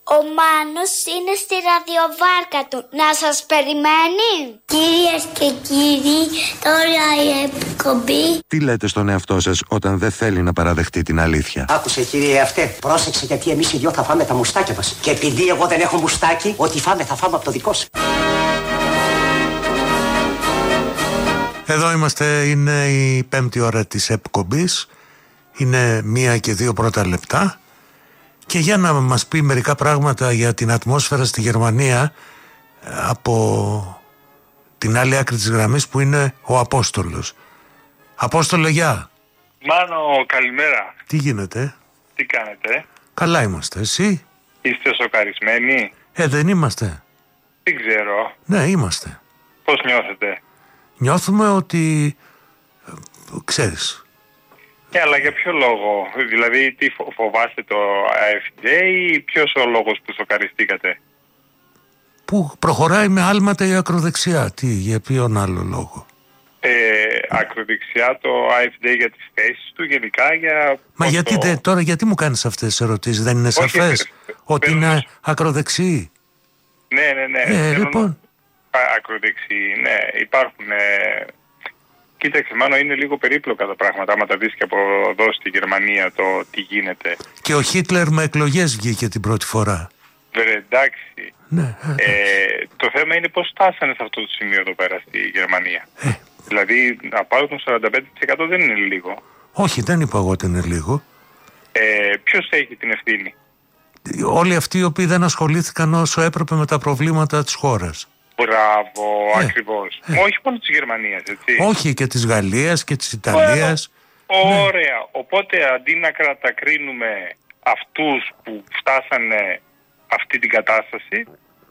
Ο Μάνος είναι στη ραδιοβάρκα του. Να σας περιμένει. Κυρίες και κύριοι, τώρα η εκπομπή. Τι λέτε στον εαυτό σας όταν δεν θέλει να παραδεχτεί την αλήθεια? Άκουσε κύριε αυτέ, πρόσεξε γιατί εμείς οι δυο θα φάμε τα μουστάκια μας. Και επειδή εγώ δεν έχω μουστάκι, ό,τι φάμε θα φάμε από το δικό σου. Εδώ είμαστε, είναι η 5η ώρα της εκπομπής. Είναι 1 και 2 πρώτα λεπτά. Και για να μας πει μερικά πράγματα για την ατμόσφαιρα στη Γερμανία από την άλλη άκρη της γραμμής που είναι ο Απόστολος. Απόστολε, γεια. Μάνο, καλημέρα. Τι γίνεται? Τι κάνετε? Καλά είμαστε, εσύ? Είστε σοκαρισμένοι? Δεν είμαστε. Δεν ξέρω. Ναι, είμαστε. Πώς νιώθετε? Νιώθουμε ότι ξέρεις. Αλλά για ποιο λόγο? Δηλαδή, τι φοβάστε, το AfD ή ποιος ο λόγος που σοκαριστήκατε? Που προχωράει με άλματα η ακροδεξιά. Τι, για ποιον άλλο λόγο? Ακροδεξιά το AfD για τις θέσεις του, γενικά για... Μα γιατί τώρα γιατί μου κάνεις αυτές τις ερωτήσεις? Δεν είναι σαφές ότι είναι ακροδεξιοί? Ναι. Λοιπόν. Ακροδεξιοί, ναι. Υπάρχουν... Κοίταξε, Μάνο, είναι λίγο περίπλοκα τα πράγματα. Άμα τα δεις και από εδώ στη Γερμανία το τι γίνεται. Και ο Χίτλερ με εκλογές βγήκε την πρώτη φορά. Εντάξει. Ναι, το θέμα είναι πώς φτάσανε σε αυτό το σημείο εδώ πέρα στη Γερμανία. Δηλαδή, να πάρουν το 45% δεν είναι λίγο. Όχι, δεν είπα εγώ ότι είναι λίγο. Ποιος έχει την ευθύνη? Όλοι αυτοί οι οποίοι δεν ασχολήθηκαν όσο έπρεπε με τα προβλήματα της χώρας. Μπράβο, ακριβώς. Όχι μόνο της Γερμανίας, έτσι. Όχι, και της Γαλλίας και της Ιταλίας. Ωραία. Οπότε αντί να κατακρίνουμε αυτούς που φτάσανε αυτή την κατάσταση,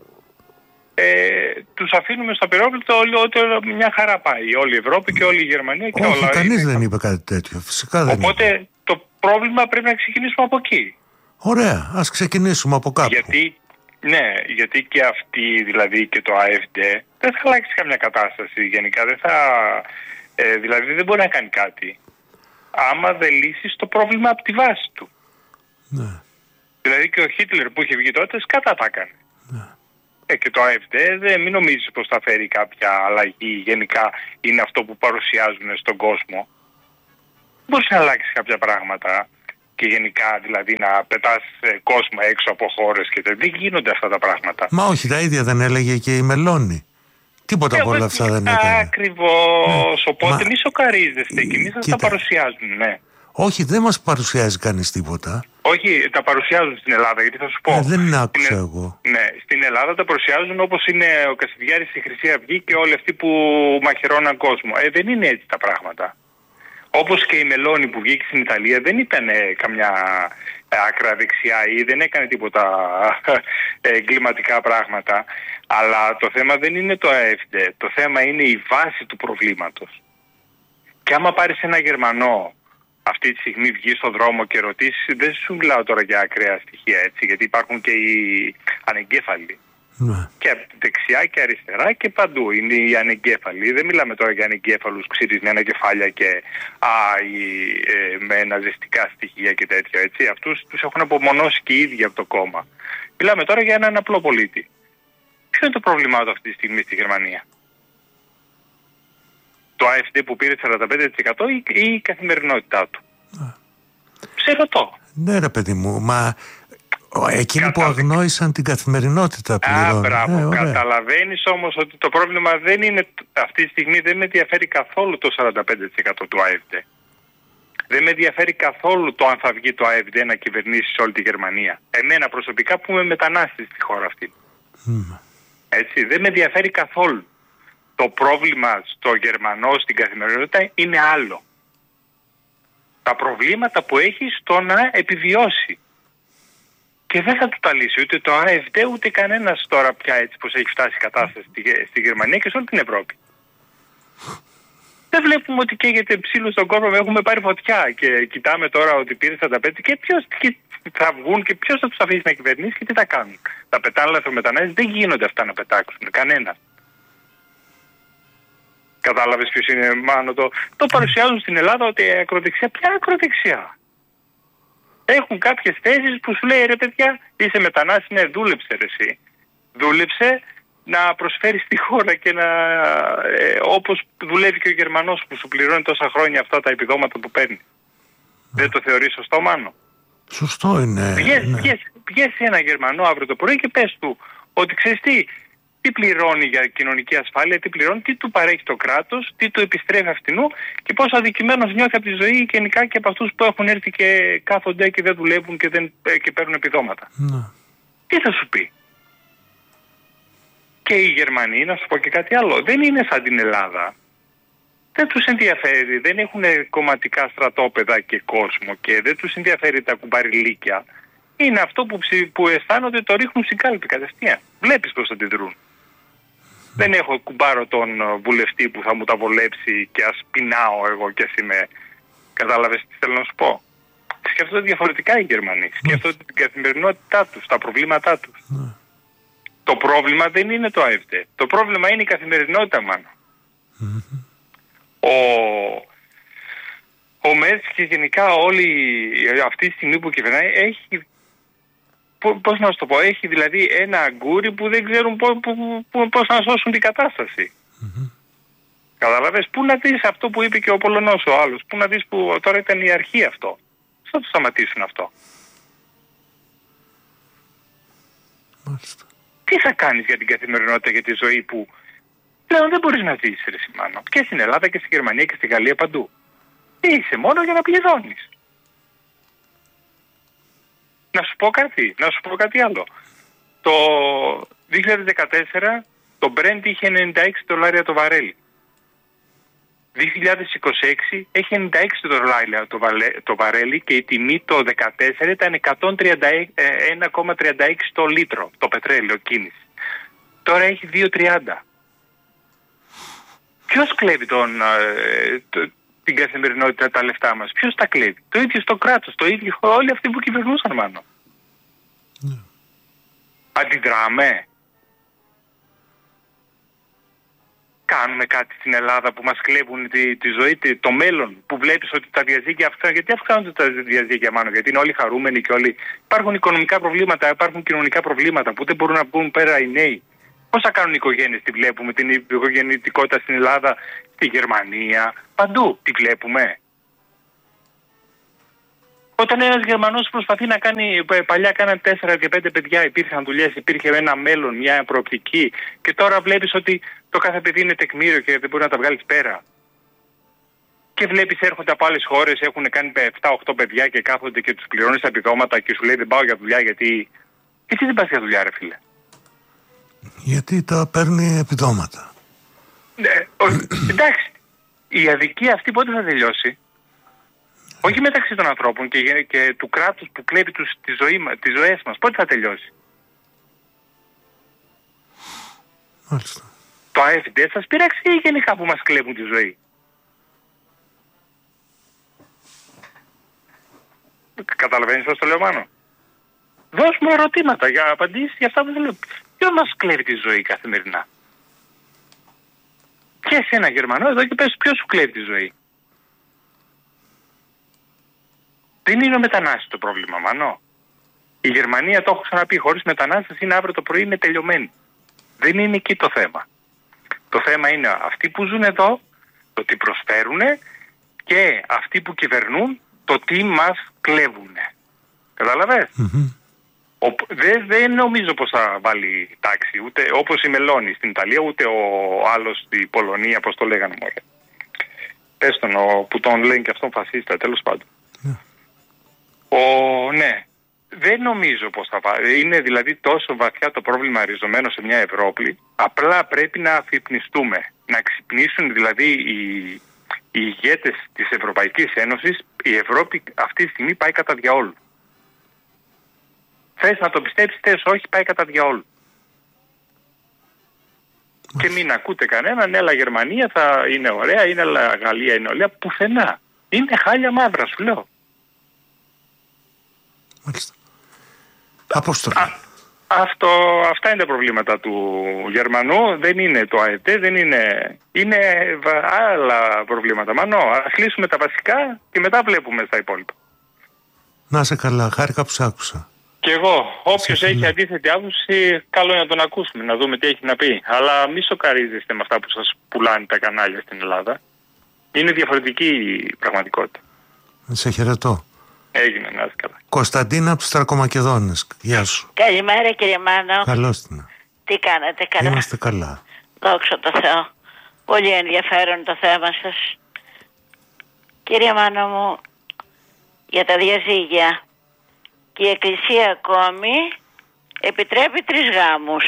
τους αφήνουμε στο απειρόβλητο ότι μια χαρά πάει. Όλη η Ευρώπη και όλη η Γερμανία και όχι, όλα. Κανείς δεν είπε κάτι τέτοιο. Φυσικά δεν είπε. Οπότε το πρόβλημα πρέπει να ξεκινήσουμε από εκεί. Ωραία, ας ξεκινήσουμε από κάπου. Γιατί και αυτή, δηλαδή και το AfD, δεν θα αλλάξει καμιά κατάσταση γενικά. Δηλαδή δεν μπορεί να κάνει κάτι άμα δεν λύσει το πρόβλημα από τη βάση του. Ναι. Δηλαδή και ο Χίτλερ που είχε βγει τότε σκατά τα έκανε. Ναι. Και το AfD μην νομίζεις πως θα φέρει κάποια αλλαγή. Γενικά είναι αυτό που παρουσιάζουν στον κόσμο. Μπορείς να αλλάξει κάποια πράγματα. Και γενικά δηλαδή να πετάς κόσμο έξω από χώρες και δεν γίνονται αυτά τα πράγματα. Μα όχι, τα ίδια δεν έλεγε και η Μελώνη. Τίποτα από όλα αυτά δεν έκανε. Ακριβώς. Οπότε μη σοκαρίζεστε και μη σας τα παρουσιάζουν, ναι. Όχι, δεν μας παρουσιάζει κανείς τίποτα. Όχι, τα παρουσιάζουν στην Ελλάδα, γιατί θα σου πω. Δεν άκουσα εγώ. Ναι, στην Ελλάδα τα παρουσιάζουν όπως είναι ο Κασιδιάρης, η Χρυσή Αυγή και όλοι αυτοί που μαχαιρώναν κόσμο. Δεν είναι έτσι τα πράγματα. Όπως και η Μελώνη που βγήκε στην Ιταλία δεν ήταν καμιά άκρα δεξιά ή δεν έκανε τίποτα εγκληματικά πράγματα. Αλλά το θέμα δεν είναι το AfD. Το θέμα είναι η βάση του προβλήματος. Και άμα πάρεις ένα Γερμανό αυτή τη στιγμή βγει στον δρόμο και ρωτήσει, δεν σου μιλάω τώρα για ακραία στοιχεία, έτσι, γιατί υπάρχουν και οι ανεγκέφαλοι. Ναι. Και δεξιά και αριστερά και παντού είναι οι ανεγκέφαλοι. Δεν μιλάμε τώρα για ανεγκέφαλους ξυρισμένα κεφάλια και με ναζιστικά στοιχεία και τέτοια, έτσι. Αυτούς τους έχουν απομονώσει και οι ίδιοι από το κόμμα. Μιλάμε τώρα για έναν απλό πολίτη. Ποιο είναι το πρόβλημά του αυτή τη στιγμή στη Γερμανία? Το AfD που πήρε 45% ή η καθημερινότητά του? Σε ρωτώ. Ναι ρε παιδί μου, μα εκείνοι που αγνόησαν την καθημερινότητα πληρώνουν. Μπράβο. Καταλαβαίνεις όμως ότι το πρόβλημα δεν είναι, αυτή τη στιγμή δεν με ενδιαφέρει καθόλου το 45% του AfD. Δεν με ενδιαφέρει καθόλου το αν θα βγει το AfD να κυβερνήσει σε όλη τη Γερμανία. Εμένα προσωπικά που είμαι μετανάστης στη χώρα αυτή. Έτσι, δεν με ενδιαφέρει καθόλου. Το πρόβλημα στο Γερμανό, στην καθημερινότητα είναι άλλο. Τα προβλήματα που έχει στο να επιβιώσει. Και δεν θα του τα λύσει ούτε το AfD ούτε κανένας τώρα πια, έτσι πως έχει φτάσει η κατάσταση στη Γερμανία και σε όλη την Ευρώπη. Δεν βλέπουμε ότι καίγεται ψήλο στον κόσμο, έχουμε πάρει φωτιά και κοιτάμε τώρα ότι πήρε 45 και ποιος θα βγουν και ποιος θα τους αφήσει να κυβερνήσει και τι θα κάνουν. Τα πετάνε λαθρομετανάστες, δεν γίνονται αυτά να πετάξουν, κανένας. Κατάλαβες ποιος είναι, Μάνο? Το παρουσιάζουν στην Ελλάδα ότι η ακροδεξιά, ποια ακροδεξιά? Έχουν κάποιες θέσεις που σου λέει ρε παιδιά, είσαι μετανάστη, ναι, δούλεψε ρε εσύ. Δούλεψε να προσφέρει στη χώρα και να όπως δουλεύει και ο Γερμανός που σου πληρώνει τόσα χρόνια αυτά τα επιδόματα που παίρνει. Δεν το θεωρείς σωστό, Μάνο? Σωστό είναι. Πηγαίνει σε ένα Γερμανό αύριο το πρωί και πες του ότι ξέρεις τι πληρώνει για κοινωνική ασφάλεια, τι πληρώνει, τι του παρέχει το κράτος, τι του επιστρέφει αυτινού και πόσο αδικημένος νιώθει από τη ζωή γενικά και από αυτούς που έχουν έρθει και κάθονται και δεν δουλεύουν και παίρνουν επιδόματα. Τι θα σου πει? Και οι Γερμανοί, να σου πω και κάτι άλλο, δεν είναι σαν την Ελλάδα. Δεν τους ενδιαφέρει, δεν έχουν κομματικά στρατόπεδα και κόσμο και δεν τους ενδιαφέρει τα κουμπαριλίκια. Είναι αυτό που αισθάνονται, το ρίχνουν στην κάλπη κατευθείαν. Βλέπεις πώς αντιδρούν. Δεν έχω κουμπάρο τον βουλευτή που θα μου τα βολέψει και ας πεινάω εγώ και εσύ με. Κατάλαβες τι θέλω να σου πω? Σκέφτονται διαφορετικά οι Γερμανοί. Σκέφτονται την καθημερινότητά τους, τα προβλήματά τους. Το πρόβλημα δεν είναι το ΑΕΒ. Το πρόβλημα είναι η καθημερινότητα, Μάνο. Ο ΜΕΣ και γενικά όλη αυτή τη στιγμή που κυβερνάει έχει, πώς να σου το πω, έχει δηλαδή ένα αγκούρι που δεν ξέρουν πώς να σώσουν την κατάσταση. Καταλαβες, πού να δεις αυτό που είπε και ο Πολωνός ο άλλος, πού να δεις που τώρα ήταν η αρχή αυτό. Θα το σταματήσουν αυτό. Μάλιστα. Τι θα κάνεις για την καθημερινότητα, για τη ζωή που πλέον δεν μπορείς να ζήσεις, ρε Σιμάνο. Και στην Ελλάδα και στη Γερμανία και στη Γαλλία παντού. Είσαι μόνο για να πληρώνεις. Να σου πω κάτι άλλο. Το 2014 το Brent είχε $96 το βαρέλι. 2026 έχει $96 το βαρέλι και η τιμή το 2014 ήταν 1,36 το λίτρο το πετρέλαιο κίνηση. Τώρα έχει 2,30. Ποιος κλέβει την καθημερινότητα, τα λεφτά μας? Ποιος τα κλέβει? Το ίδιο στο κράτος, το ίδιο όλοι αυτοί που κυβερνούσαν, Μάνο. Αντιδράμε. Κάνουμε κάτι στην Ελλάδα που μας κλέβουν τη ζωή, το μέλλον, που βλέπεις ότι τα διαζύγια αυξάνονται? Γιατί αυξάνονται τα διαζύγια, Μάνο? Γιατί είναι όλοι χαρούμενοι και όλοι. Υπάρχουν οικονομικά προβλήματα, υπάρχουν κοινωνικά προβλήματα που δεν μπορούν να βγουν πέρα οι νέοι. Πώς θα κάνουν οι οικογένειες? Τη βλέπουμε την οικογεννητικότητα στην Ελλάδα, στη Γερμανία, παντού τη βλέπουμε. Όταν ένας Γερμανός προσπαθεί να κάνει, παλιά κάναν 4 και 5 παιδιά, υπήρχαν δουλειές, υπήρχε ένα μέλλον, μια προοπτική και τώρα βλέπεις ότι το κάθε παιδί είναι τεκμήριο και δεν μπορεί να τα βγάλεις πέρα. Και βλέπεις έρχονται από άλλες χώρες, έχουν κάνει 7-8 παιδιά και κάθονται και τους πληρώνεις τα επιδόματα και σου λέει δεν πάω για δουλειά γιατί δεν πας για δουλειά, ρε φίλε? Γιατί τα παίρνει επιδόματα. Εντάξει, η αδικία αυτή πότε θα τελειώσει? Όχι μεταξύ των ανθρώπων και του κράτους που κλέβει τις ζωές μας. Πότε θα τελειώσει? Μάλιστα. Το ΑΕΦΔ σας πειράξει ή γενικά που μας κλέβουν τη ζωή? Καταλαβαίνεις πώς το λέω, Μάνο? Δώσ' μου ερωτήματα για απαντήσεις για αυτά που δεν λέω. Ποιο μας κλέβει τη ζωή καθημερινά? Και σε ένα Γερμανό εδώ και πες ποιος σου κλέβει τη ζωή? Δεν είναι ο μετανάστης το πρόβλημα, Μάνο. Η Γερμανία, το έχω ξαναπεί, χωρίς μετανάστες είναι αύριο το πρωί είναι τελειωμένη. Δεν είναι εκεί το θέμα. Το θέμα είναι αυτοί που ζουν εδώ, το τι προσφέρουν και αυτοί που κυβερνούν, το τι μας κλέβουν. Καταλαβες? Δεν νομίζω πως θα βάλει τάξη, ούτε όπως η Μελώνη στην Ιταλία, ούτε ο άλλος στην Πολωνία, πώς το λέγανε μωρέ. Πες τον, που τον λένε και αυτόν φασίστα, τέλος πάντων. Ναι, δεν νομίζω πως θα βάλει. Είναι δηλαδή τόσο βαθιά το πρόβλημα ριζωμένο σε μια Ευρώπη, απλά πρέπει να αφυπνιστούμε. Να ξυπνήσουν δηλαδή οι ηγέτες της Ευρωπαϊκής Ένωσης. Η Ευρώπη αυτή τη στιγμή πάει κατά διαόλου. Θες να το πιστέψεις, θες όχι, πάει κατά διαόλου. Και μην ακούτε κανέναν, έλα Γερμανία θα είναι ωραία, είναι Γαλλία είναι ωραία, πουθενά. Είναι χάλια μαύρα, σου λέω. Μάλιστα. Απόστολη. Αυτά είναι τα προβλήματα του Γερμανού, δεν είναι το ΑΕΤ, δεν είναι... Είναι άλλα προβλήματα. Μανώ, ας λύσουμε τα βασικά και μετά βλέπουμε στα υπόλοιπα. Να είσαι καλά, χάρηκα που σ' άκουσα. Και εγώ, όποιος έχει αντίθετη άποψη, καλό είναι να τον ακούσουμε, να δούμε τι έχει να πει. Αλλά μη σοκαρίζεστε με αυτά που σας πουλάνε τα κανάλια στην Ελλάδα. Είναι διαφορετική η πραγματικότητα. Σε χαιρετώ. Έγινε, να είσαι καλά. Κωνσταντίνα από τους Τρακομακεδόνες. Γεια σου. Καλημέρα κύριε Μάνο. Καλώς την. Τι κάνετε, καλά? Είμαστε καλά. Δόξα τω Θεώ. Πολύ ενδιαφέρον το θέμα σας. Κύριε Μάνο μου, για τα διαζύγια. Και η Εκκλησία ακόμη επιτρέπει 3 γάμους.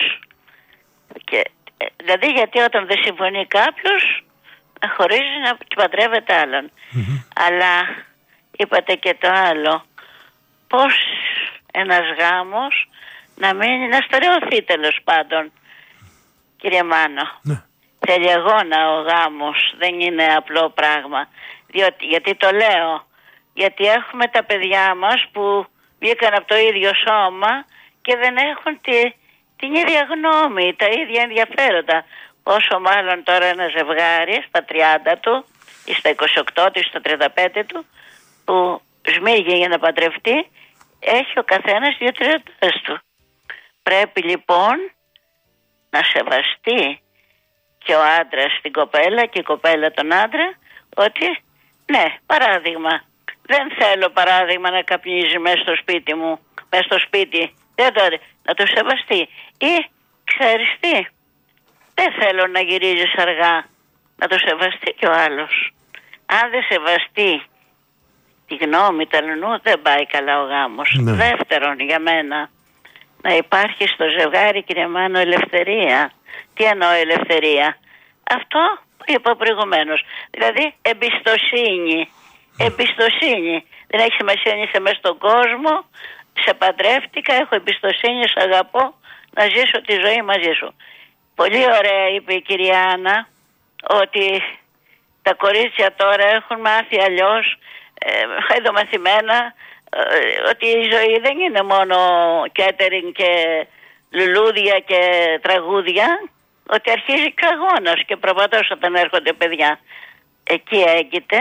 Δηλαδή γιατί όταν δεν συμφωνεί κάποιος να χωρίζει, να παντρεύεται άλλον. Αλλά είπατε και το άλλο. Πώς ένας γάμος να στερεωθεί τέλος πάντων. Κύριε Μάνο, θέλει αγώνα ο γάμος, δεν είναι απλό πράγμα. Γιατί το λέω, γιατί έχουμε τα παιδιά μας που βγήκαν από το ίδιο σώμα και δεν έχουν την ίδια γνώμη, τα ίδια ενδιαφέροντα. Όσο μάλλον τώρα ένα ζευγάρι στα 30 του ή στα 28 του ή στα 35 του που σμίγει για να παντρευτεί, έχει ο καθένας 2 τριαντές του. Πρέπει λοιπόν να σεβαστεί και ο άντρας την κοπέλα και η κοπέλα τον άντρα, ότι ναι, παράδειγμα, δεν θέλω παράδειγμα να καπνίζει μέσα στο σπίτι μου, μέσα στο σπίτι, να το σεβαστεί. Ή ξέρεις τι, δεν θέλω να γυρίζεις αργά, να το σεβαστεί και ο άλλος. Αν δεν σεβαστεί τη γνώμη του αλλού, δεν πάει καλά ο γάμος. Ναι. Δεύτερον, για μένα, να υπάρχει στο ζευγάρι, κύριε Μάνο, ελευθερία. Τι εννοώ ελευθερία? Αυτό είπα προηγουμένως. Δηλαδή εμπιστοσύνη. Εμπιστοσύνη. Δεν έχει σημασία αν είσαι μέσα στον κόσμο, σε παντρεύτηκα, έχω εμπιστοσύνη, σε αγαπώ, να ζήσω τη ζωή μαζί σου. Πολύ ωραία είπε η κυρία Άννα ότι τα κορίτσια τώρα έχουν μάθει αλλιώς, ειδομαθημένα, ότι η ζωή δεν είναι μόνο κέτερινγκ και λουλούδια και τραγούδια, ότι αρχίζει και αγώνας και προπαντός όταν έρχονται παιδιά. Εκεί έγκυται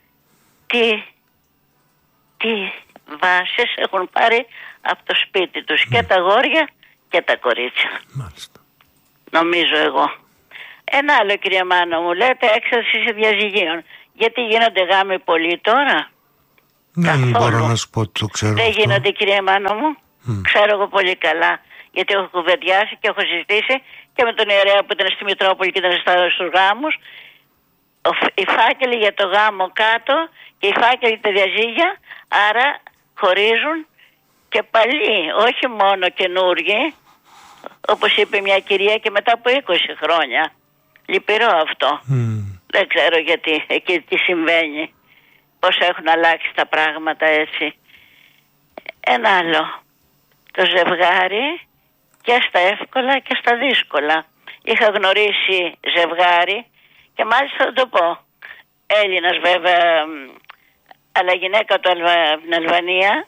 τι βάσεις έχουν πάρει από το σπίτι τους και τα αγόρια και τα κορίτσια. Μάλιστα. Νομίζω εγώ. Ένα άλλο, κυρία Μάνο μου, λέτε έξαρση διαζυγίων. Γιατί γίνονται γάμοι πολλοί τώρα? Δεν μπορώ να σου πω ότι το ξέρω. Δεν αυτό. γίνονται, κυρία Μάνο μου. Ξέρω εγώ πολύ καλά. Γιατί έχω κουβεντιάσει και έχω συζητήσει και με τον ιερέα που ήταν στη Μητρόπολη και ήταν στους γάμους. Οι φάκελοι για το γάμο κάτω και οι φάκελοι για τα διαζύγια, άρα χωρίζουν και παλιοί, όχι μόνο καινούργοι, όπως είπε μια κυρία, και μετά από 20 χρόνια. Λυπηρό αυτό. Δεν ξέρω γιατί εκεί τι συμβαίνει, πώς έχουν αλλάξει τα πράγματα έτσι. Ένα άλλο, το ζευγάρι και στα εύκολα και στα δύσκολα. Είχα γνωρίσει ζευγάρι και μάλιστα θα το πω, Έλληνας βέβαια, αλλά γυναίκα του από την Αλβανία,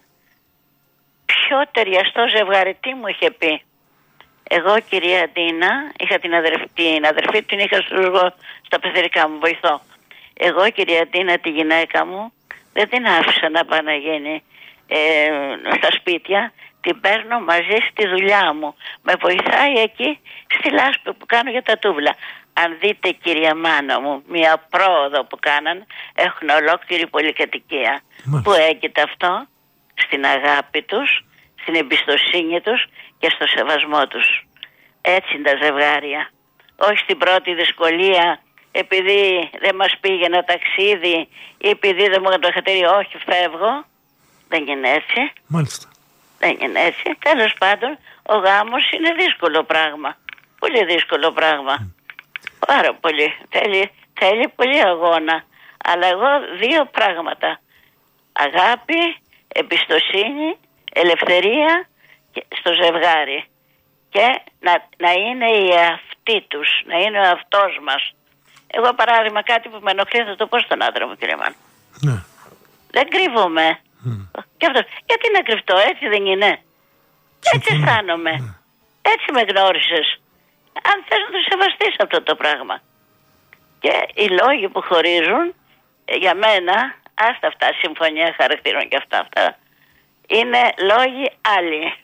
πιο ταιριαστό ζευγάρι. Τι μου είχε πει? Εγώ, κυρία Ντίνα, είχα την αδερφή την είχα στα πεθερικά μου, βοηθώ. Εγώ, κυρία Ντίνα, τη γυναίκα μου δεν την άφησα να πάει να γίνει στα σπίτια. Την παίρνω μαζί στη δουλειά μου. Με βοηθάει εκεί στη λάσπη που κάνω για τα τούβλα. Αν δείτε, κυρία Μάνο μου, μια πρόοδο που κάναν, έχουν ολόκληρη πολυκατοικία. Που έγκυται αυτό? Στην αγάπη τους, στην εμπιστοσύνη τους και στο σεβασμό τους. Έτσι είναι τα ζευγάρια. Όχι στην πρώτη δυσκολία, επειδή δεν μας πήγαινε ταξίδι ή επειδή δεν μου έκανε το χατήρι, όχι φεύγω. Δεν είναι έτσι. Μάλιστα. Δεν είναι έτσι. Τέλος πάντων, ο γάμος είναι δύσκολο πράγμα. Πολύ δύσκολο πράγμα. Πάρα πολύ. Θέλει πολύ αγώνα. Αλλά εγώ 2 πράγματα. Αγάπη, εμπιστοσύνη, ελευθερία στο ζευγάρι. Και να είναι οι εαυτοί τους, να είναι ο αυτός μας. Εγώ παράδειγμα κάτι που με ενοχλεί θα το πω στον άντρα μου, κύριε Μάνο. Ναι. Δεν κρύβομαι. Και αυτό, γιατί να κρυφτώ, έτσι δεν είναι? Έτσι αισθάνομαι. Έτσι με γνώρισες. Αν θες να το σεβαστείς αυτό το πράγμα. Και οι λόγοι που χωρίζουν, για μένα, άστα αυτά, συμφωνία χαρακτήρων και αυτά. είναι λόγοι άλλοι.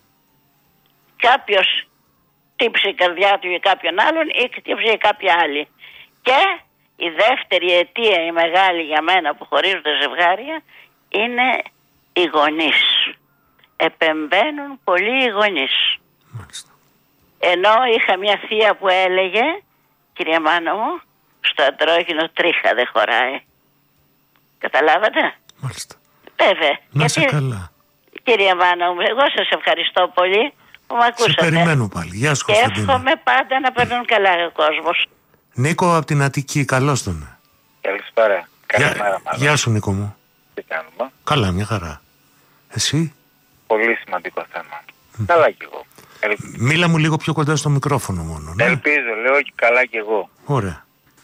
Κάποιος χτύπησε η καρδιά του για κάποιον άλλον ή χτύπησε για κάποια άλλη. Και η δεύτερη αιτία, η μεγάλη για μένα που χωρίζονται ζευγάρια, είναι οι γονείς. Επεμβαίνουν πολύ οι γονείς. Μάλιστα. Ενώ είχα μια θεία που έλεγε, κυρία Μάνο μου, στο αντρόγυνο τρίχα δεν χωράει. Καταλάβατε? Μάλιστα. Βέβαια. Να σε καλά. Κυρία Μάνο μου, εγώ σας ευχαριστώ πολύ που με ακούσατε. Σε περιμένω πάλι. Γεια σου, και Κωνσταντίνα. εύχομαι πάντα να περνούν καλά ο κόσμος. Νίκο από την Αττική, καλώς τον. Καλησπέρα. Καλημέρα, μάλλον. Γεια σου, Νίκο μου. Τι κάνουμε? Καλά, μια χαρά. Εσύ? Πολύ σημαντικό θέμα. Καλά κι εγώ. Μίλα μου λίγο πιο κοντά στο μικρόφωνο μόνο. Ναι? Ελπίζω, λέω και καλά κι εγώ. Ωραία.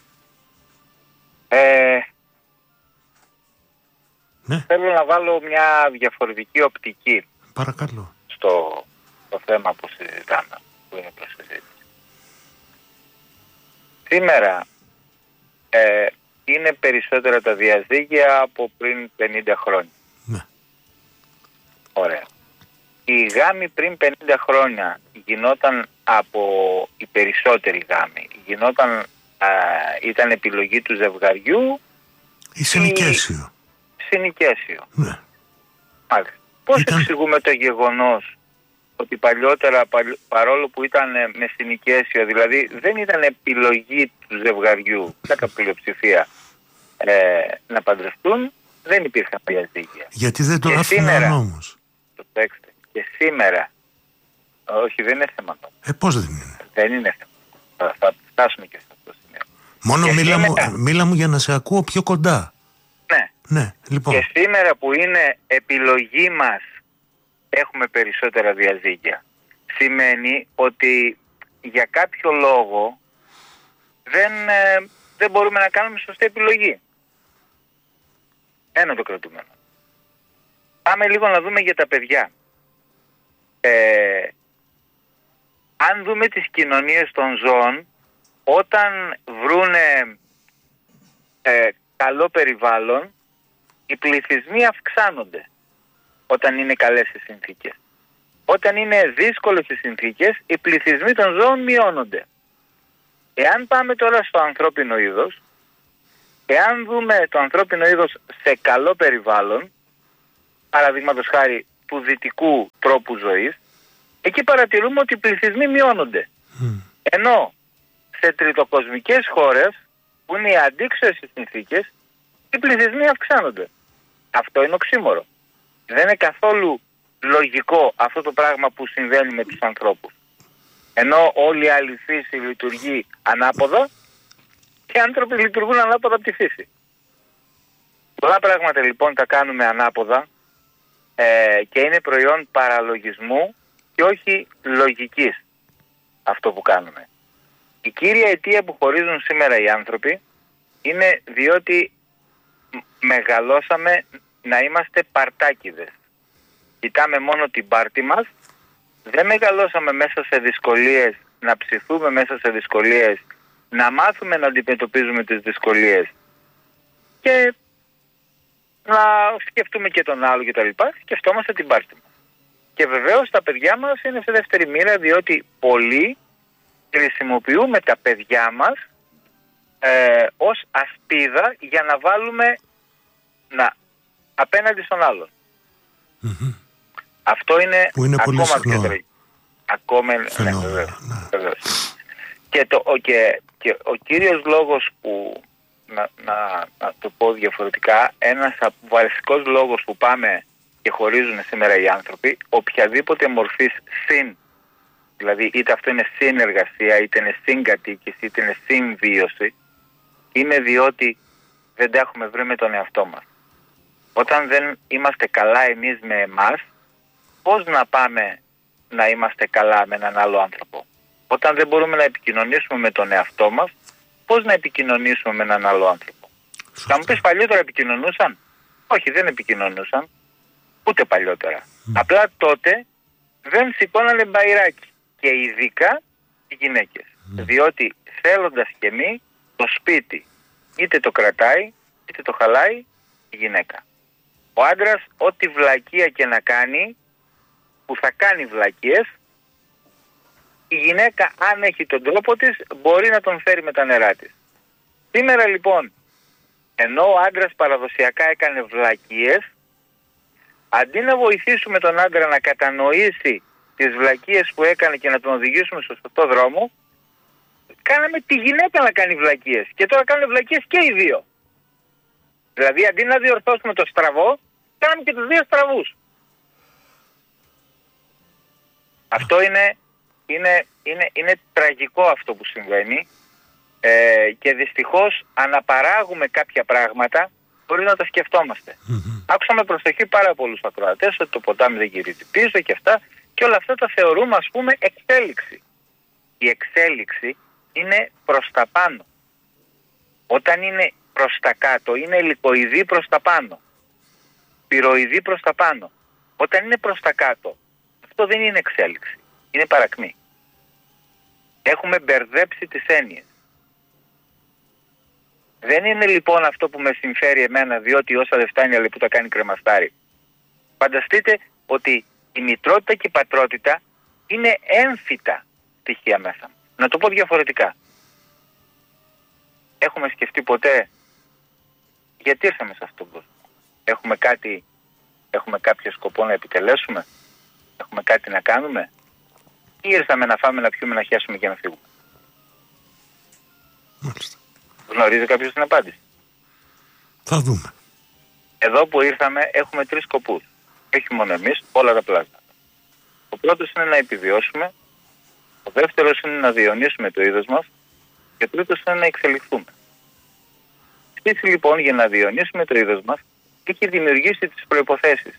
Ναι. Θέλω να βάλω μια διαφορετική οπτική Παρακαλώ. στο θέμα που συζητάμε, που είναι προς συζήτηση. Σήμερα είναι περισσότερα τα διαζύγια από πριν 50 χρόνια. Ναι. Ωραία. Οι γάμοι πριν 50 χρόνια γινόταν από οι περισσότεροι γάμοι. Ήταν επιλογή του ζευγαριού Η συνοικέσιο. συνοικέσιο. Ναι. Μάλιστα. Πώς εξηγούμε το γεγονός ότι παλιότερα, παρόλο που ήταν με συνοικέσιο, δηλαδή δεν ήταν επιλογή του ζευγαριού κατά πλειοψηφία να παντρευτούν, δεν υπήρχαν διαζύγια. Γιατί δεν το άφηναν ο νόμος. Προσέξτε, και σήμερα, όχι, δεν είναι θέμα νόμου. Πώς δεν είναι? Δεν είναι θέμα. Θα φτάσουμε και σε αυτό το σημείο. Μόνο Και μίλα μου για να σε ακούω πιο κοντά. Ναι. Ναι, λοιπόν. Και σήμερα που είναι επιλογή μας έχουμε περισσότερα διαζύγια. Σημαίνει ότι για κάποιο λόγο δεν μπορούμε να κάνουμε σωστή επιλογή. Ένα το κρατούμενο. Πάμε λίγο να δούμε για τα παιδιά. Αν δούμε τις κοινωνίες των ζώων, όταν βρούνε καλό περιβάλλον, οι πληθυσμοί αυξάνονται όταν είναι καλές οι συνθήκες. Όταν είναι δύσκολες οι συνθήκες, οι πληθυσμοί των ζώων μειώνονται. Εάν πάμε τώρα στο ανθρώπινο είδος, εάν δούμε το ανθρώπινο είδος σε καλό περιβάλλον, παραδείγματος χάρη του δυτικού τρόπου ζωής, εκεί παρατηρούμε ότι οι πληθυσμοί μειώνονται. Ενώ σε τριτοκοσμικές χώρες, που είναι οι αντίξωες οι συνθήκες, οι πληθυσμοί αυξάνονται. Αυτό είναι οξύμορο. Δεν είναι καθόλου λογικό αυτό το πράγμα που συμβαίνει με τους ανθρώπους. Ενώ όλη η άλλη φύση λειτουργεί ανάποδα, και οι άνθρωποι λειτουργούν ανάποδα από τη φύση. Πολλά πράγματα λοιπόν τα κάνουμε ανάποδα και είναι προϊόν παραλογισμού και όχι λογικής αυτό που κάνουμε. Η κύρια αιτία που χωρίζουν σήμερα οι άνθρωποι είναι διότι μεγαλώσαμε να είμαστε παρτάκιδες. Κοιτάμε μόνο την πάρτη μας, δεν μεγαλώσαμε μέσα σε δυσκολίες, να ψηθούμε μέσα σε δυσκολίες, να μάθουμε να αντιμετωπίζουμε τις δυσκολίες και να σκεφτούμε και τον άλλο κτλ. Σκεφτόμαστε την πάρτη μας. Και βεβαίως τα παιδιά μας είναι σε δεύτερη μοίρα, διότι πολλοί χρησιμοποιούμε τα παιδιά μας ως ασπίδα για να βάλουμε απέναντι στον άλλον. Αυτό είναι, ακόμα πιο τραγικό. Ακόμα, ναι, βεβαίως. Και ο κύριος λόγος που, να το πω διαφορετικά, ένας βασικός λόγος που πάμε και χωρίζουν σήμερα οι άνθρωποι, οποιαδήποτε μορφής δηλαδή είτε αυτό είναι συνεργασία, είτε είναι συγκατοίκηση, είτε είναι συμβίωση, είναι διότι δεν τα έχουμε βρει με τον εαυτό μας. Όταν δεν είμαστε καλά εμείς με εμάς, πώς να πάμε να είμαστε καλά με έναν άλλο άνθρωπο? Όταν δεν μπορούμε να επικοινωνήσουμε με τον εαυτό μας, πώς να επικοινωνήσουμε με έναν άλλο άνθρωπο? Θα μου πεις, παλιότερα επικοινωνούσαν? Όχι, δεν επικοινωνούσαν, ούτε παλιότερα. Απλά τότε δεν σηκώνανε μπαϊράκι, και ειδικά οι γυναίκες. Διότι θέλοντας και μη, το σπίτι είτε το κρατάει είτε το χαλάει η γυναίκα. Ο άντρας ό,τι βλακεία και να κάνει, που θα κάνει βλακίες, η γυναίκα αν έχει τον τρόπο της μπορεί να τον φέρει με τα νερά της. Σήμερα λοιπόν, ενώ ο άντρας παραδοσιακά έκανε βλακίες, αντί να βοηθήσουμε τον άντρα να κατανοήσει τις βλακίες που έκανε και να τον οδηγήσουμε στο σωστό δρόμο, κάναμε τη γυναίκα να κάνει βλακίες. Και τώρα κάνουν βλακίες και οι δύο. Δηλαδή αντί να διορθώσουμε το στραβό, κάνουμε και τους δύο στραβούς. Αυτό είναι τραγικό αυτό που συμβαίνει, και δυστυχώς αναπαράγουμε κάποια πράγματα χωρίς να τα σκεφτόμαστε. Άκουσα με προσοχή πάρα πολλούς ακροατές ότι το ποτάμι δεν γυρίζει πίσω και αυτά, και όλα αυτά τα θεωρούμε, ας πούμε, εξέλιξη. Η εξέλιξη είναι προς τα πάνω. Όταν είναι προς τα κάτω, είναι ελικοειδή προς τα πάνω, πυροειδή προς τα πάνω. Όταν είναι προς τα κάτω, αυτό δεν είναι εξέλιξη, είναι παρακμή. Έχουμε μπερδέψει τις έννοιες. Δεν είναι λοιπόν αυτό που με συμφέρει εμένα, διότι όσα δεν φτάνει αλλά που τα κάνει κρεμαστάρι. Φανταστείτε ότι η μητρότητα και η πατρότητα είναι έμφυτα στοιχεία μέσα. Να το πω διαφορετικά. Έχουμε σκεφτεί ποτέ γιατί ήρθαμε σε αυτόν τον κόσμο? Έχουμε κάποιο σκοπό να επιτελέσουμε? Έχουμε κάτι να κάνουμε? Ή ήρθαμε να φάμε, να πιούμε, να χέσουμε και να φύγουμε? Μάλιστα. Γνωρίζει κάποιος την απάντηση? Θα δούμε. Εδώ που ήρθαμε έχουμε 3 σκοπούς. Όχι μόνο εμείς, όλα τα πλάσματα. Ο πρώτος είναι να επιβιώσουμε, ο δεύτερος είναι να διαιωνίσουμε το είδος μας και ο τρίτος είναι να εξελιχθούμε. Η φύση λοιπόν για να διαιωνίσουμε το είδος μας έχει δημιουργήσει τις προϋποθέσεις.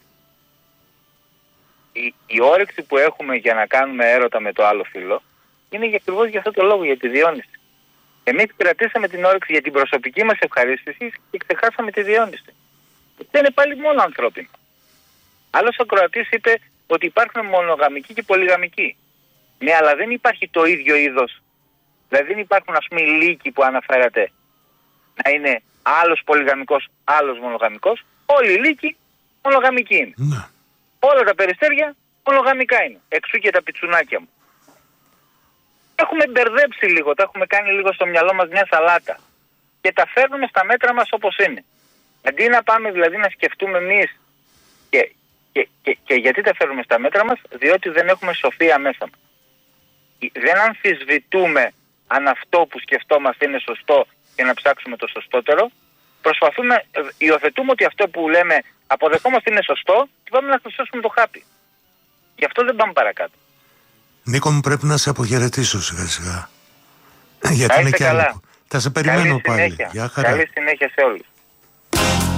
Η όρεξη που έχουμε για να κάνουμε έρωτα με το άλλο φύλο είναι ακριβώς για αυτό το λόγο, για τη διαιώνιση. Εμείς κρατήσαμε την όρεξη για την προσωπική μας ευχαρίστηση και ξεχάσαμε τη διαιώνιση. Δεν είναι πάλι μόνο ανθρώπινο. Άλλος ακροατής είπε ότι υπάρχουν μονογαμικοί και πολυγαμικοί. Ναι, αλλά δεν υπάρχει το ίδιο είδος. Δηλαδή δεν υπάρχουν, ας πούμε, οι λύκοι που αναφέρατε να είναι άλλος πολυγαμικός, άλλος μονογαμικός. Όλοι οι λύκοι μονογαμικοί είναι. Ναι. Όλα τα περιστέρια μονογαμικά είναι. Εξού και τα πιτσουνάκια μου. Έχουμε μπερδέψει λίγο, τα έχουμε κάνει λίγο στο μυαλό μας μια σαλάτα και τα φέρνουμε στα μέτρα μας όπως είναι. Αντί να πάμε δηλαδή να σκεφτούμε εμείς και γιατί τα φέρνουμε στα μέτρα μας, διότι δεν έχουμε σοφία μέσα μας. Δεν αμφισβητούμε αν αυτό που σκεφτόμαστε είναι σωστό και να ψάξουμε το σωστότερο. Προσπαθούμε, υιοθετούμε ότι αυτό που λέμε αποδεχόμαστε είναι σωστό και πάμε να χρυσώσουμε το χάπι. Γι' αυτό δεν πάμε παρακάτω. Νίκο μου, πρέπει να σε αποχαιρετήσω σιγά σιγά. Γιατί είναι και καλά. άλλο. Θα σε περιμένω πάλι. Καλή συνέχεια σε όλους.